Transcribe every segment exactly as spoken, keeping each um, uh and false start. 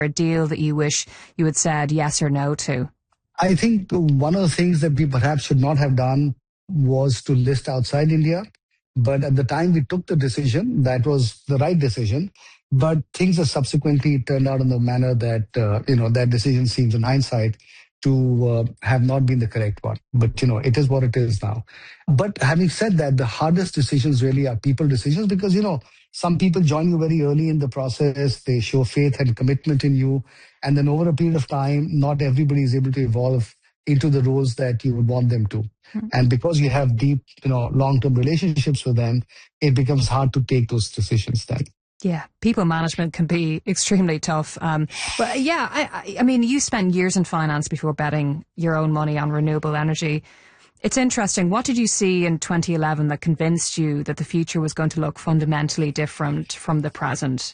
a deal that you wish you had said yes or no to? I think one of the things that we perhaps should not have done was to list outside India. But at the time we took the decision, that was the right decision. But things have subsequently turned out in the manner that, uh, you know, that decision seems in hindsight to uh, have not been the correct one. But, you know, it is what it is now. But having said that, the hardest decisions really are people decisions because, you know, some people join you very early in the process. They show faith and commitment in you. And then over a period of time, not everybody is able to evolve into the roles that you would want them to. Mm-hmm. And because you have deep, you know, long-term relationships with them, it becomes hard to take those decisions then. Yeah, people management can be extremely tough. Um, but yeah, I, I mean, you spent years in finance before betting your own money on renewable energy. It's interesting. What did you see in twenty eleven that convinced you that the future was going to look fundamentally different from the present?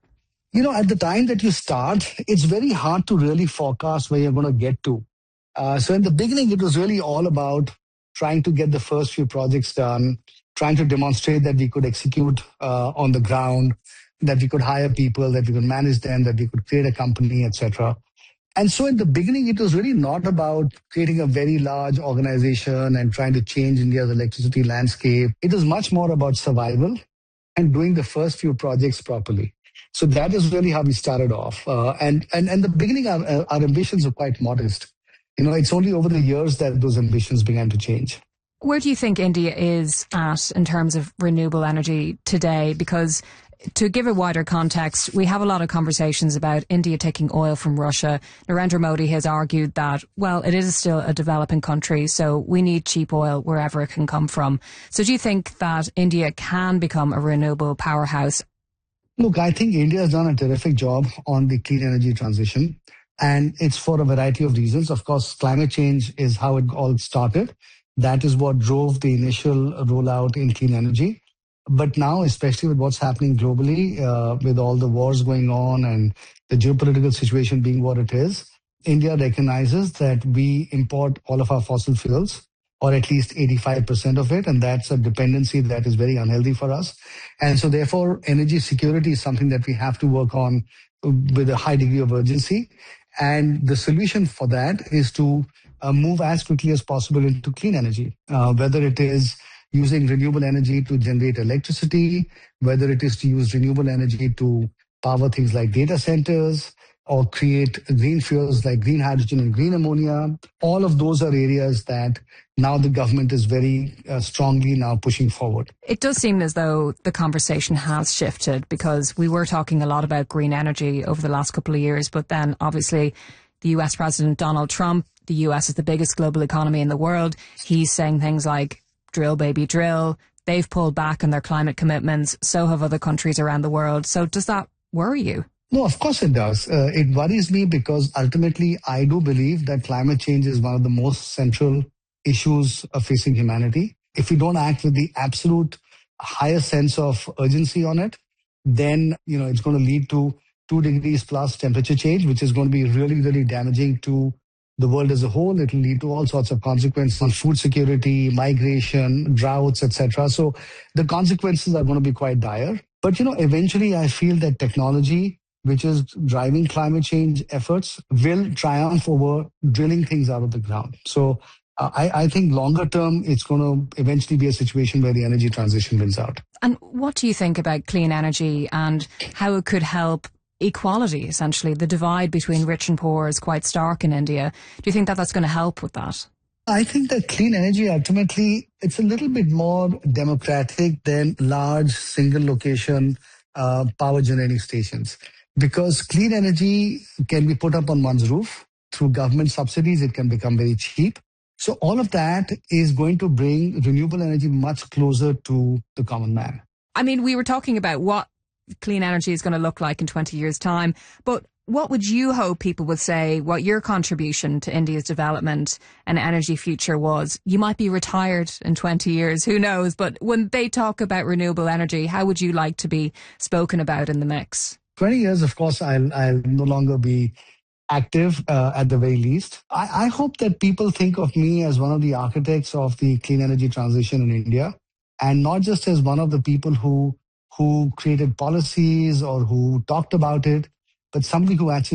You know, at the time that you start, it's very hard to really forecast where you're going to get to. Uh, so in the beginning, it was really all about trying to get the first few projects done, trying to demonstrate that we could execute uh, on the ground, that we could hire people, that we could manage them, that we could create a company, et cetera. And so in the beginning, it was really not about creating a very large organization and trying to change India's electricity landscape. It was much more about survival and doing the first few projects properly. So that is really how we started off. Uh, and, and, and the beginning, our, our ambitions were quite modest. You know, it's only over the years that those ambitions began to change. Where do you think India is at in terms of renewable energy today? Because to give a wider context, we have a lot of conversations about India taking oil from Russia. Narendra Modi has argued that, well, it is still a developing country, so we need cheap oil wherever it can come from. So do you think that India can become a renewable powerhouse? Look, I think India has done a terrific job on the clean energy transition. And it's for a variety of reasons. Of course, climate change is how it all started. That is what drove the initial rollout in clean energy. But now, especially with what's happening globally, uh, with all the wars going on and the geopolitical situation being what it is, India recognizes that we import all of our fossil fuels, or at least eighty-five percent of it. And that's a dependency that is very unhealthy for us. And so therefore, energy security is something that we have to work on with a high degree of urgency. And the solution for that is to uh, move as quickly as possible into clean energy, uh, whether it is using renewable energy to generate electricity, whether it is to use renewable energy to power things like data centers, or create green fuels like green hydrogen and green ammonia. All of those are areas that now the government is very uh, strongly now pushing forward. It does seem as though the conversation has shifted because we were talking a lot about green energy over the last couple of years, but then obviously the U S President Donald Trump, the U S is the biggest global economy in the world. He's saying things like drill, baby, drill. They've pulled back on their climate commitments. So have other countries around the world. So does that worry you? No, of course it does. Uh, it worries me because ultimately I do believe that climate change is one of the most central issues of facing humanity. If we don't act with the absolute highest sense of urgency on it, then, you know, it's going to lead to two degrees plus temperature change, which is going to be really, really damaging to the world as a whole. It will lead to all sorts of consequences on food security, migration, droughts, et cetera. So the consequences are going to be quite dire. But, you know, eventually I feel that technology, which is driving climate change efforts, will triumph over drilling things out of the ground. So uh, I, I think longer term, it's going to eventually be a situation where the energy transition wins out. And what do you think about clean energy and how it could help equality, essentially? The divide between rich and poor is quite stark in India. Do you think that that's going to help with that? I think that clean energy, ultimately, it's a little bit more democratic than large single location uh, power generating stations. Because clean energy can be put up on one's roof. Through government subsidies, it can become very cheap. So all of that is going to bring renewable energy much closer to the common man. I mean, we were talking about what clean energy is going to look like in twenty years' time, but what would you hope people would say what your contribution to India's development and energy future was? You might be retired in twenty years, who knows? But when they talk about renewable energy, how would you like to be spoken about in the mix? twenty years, of course, I'll, I'll no longer be active uh, at the very least. I, I hope that people think of me as one of the architects of the clean energy transition in India, and not just as one of the people who who created policies or who talked about it, but somebody who actually